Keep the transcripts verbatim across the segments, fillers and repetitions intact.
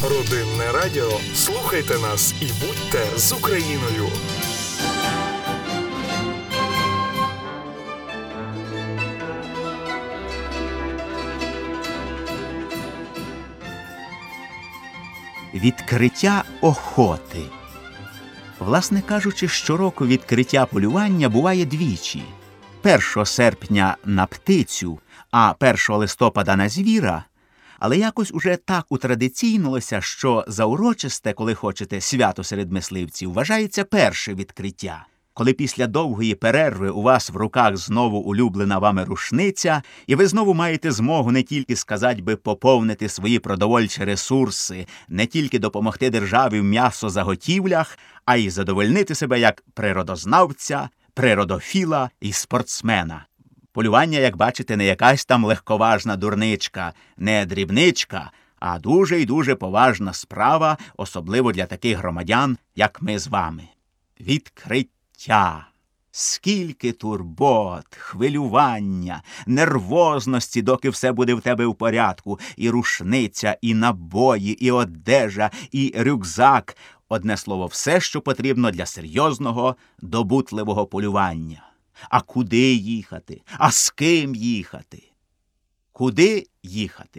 Родинне радіо. Слухайте нас і будьте з Україною. Відкриття охоти. Власне кажучи, щороку відкриття полювання буває двічі. першого серпня на птицю, а першого листопада на звіра. Але якось уже так утрадиційнилося, що за урочисте, коли хочете, свято серед мисливців, вважається перше відкриття. Коли після довгої перерви у вас в руках знову улюблена вами рушниця, і ви знову маєте змогу не тільки, сказать би, поповнити свої продовольчі ресурси, не тільки допомогти державі в м'ясозаготівлях, а й задовольнити себе як природознавця, природофіла і спортсмена. Полювання, як бачите, не якась там легковажна дурничка, не дрібничка, а дуже й дуже поважна справа, особливо для таких громадян, як ми з вами. Відкриття. Скільки турбот, хвилювання, нервозності, доки все буде в тебе в порядку. І рушниця, і набої, і одежа, і рюкзак. Одне слово, все, що потрібно для серйозного, добутливого полювання. А куди їхати? А з ким їхати? Куди їхати?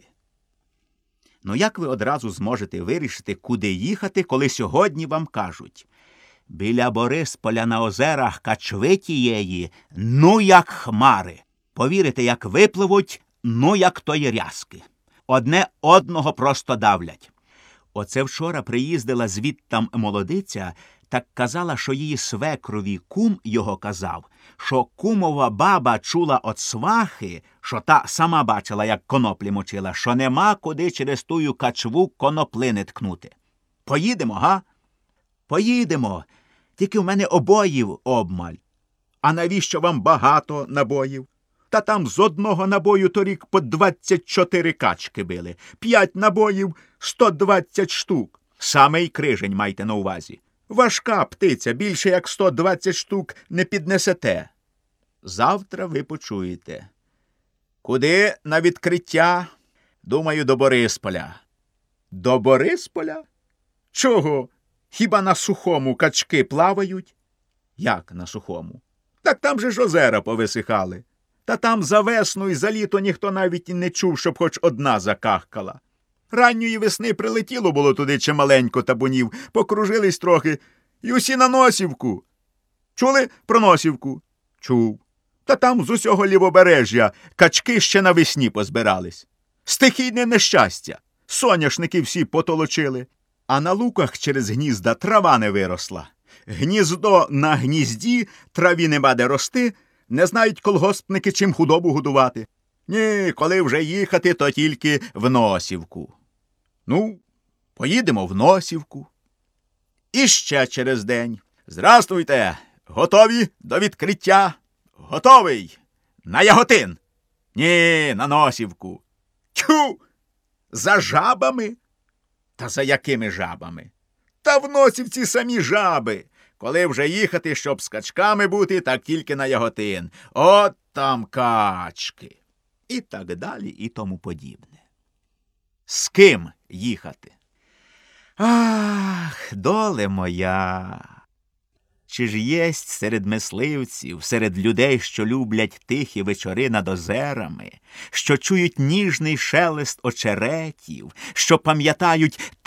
Ну, як ви одразу зможете вирішити, куди їхати, коли сьогодні вам кажуть: біля Борисполя на озерах качви тієї, ну як хмари. Повірите, як випливуть, ну як тої рязки. Одне одного просто давлять. Оце вчора приїздила звідтам молодиця, так казала, що її свекрові кум його казав, що кумова баба чула от свахи, що та сама бачила, як коноплі мочила, що нема куди через тую качву коноплини ткнути. Поїдемо, га? Поїдемо. Тільки в мене обоїв обмаль. А навіщо вам багато набоїв? Та там з одного набою торік по двадцять чотири качки били. П'ять набоїв – сто двадцять штук. Самий крижень майте на увазі. Важка птиця, більше як сто двадцять штук не піднесете. Завтра ви почуєте. Куди на відкриття? Думаю, до Борисполя. До Борисполя? Чого? Хіба на сухому качки плавають? Як на сухому? Так там же ж озера повисихали. Та там за весну і за літо ніхто навіть і не чув, щоб хоч одна закахкала. Ранньої весни прилетіло було туди чималенько табунів, покружились трохи, і усі на Носівку. Чули про Носівку? Чув. Та там з усього лівобережжя качки ще навесні позбирались. Стихійне нещастя. Соняшники всі потолочили. А на луках через гнізда трава не виросла. Гніздо на гнізді, траві нема де рости, не знають колгоспники, чим худобу годувати. Ні, коли вже їхати, то тільки в Носівку. Ну, поїдемо в Носівку. І ще через день. Здрастуйте! Готові до відкриття? Готовий! На Яготин! Ні, на Носівку. Тьху! За жабами? Та за якими жабами? Та в Носівці самі жаби. Коли вже їхати, щоб з качками бути, так тільки на Яготин. От там качки. І так далі, і тому подібне. З ким їхати? Ах, доле моя! Чи ж єсть серед мисливців, серед людей, що люблять тихі вечори над озерами, що чують ніжний шелест очеретів, що пам'ятають